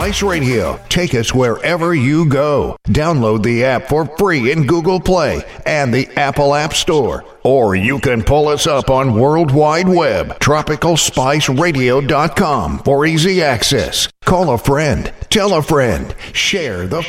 Spice Radio. Take us wherever you go. Download the app for free in Google Play and the Apple App Store. Or you can pull us up on World Wide Web, tropicalspiceradio.com for easy access. Call a friend, tell a friend, share the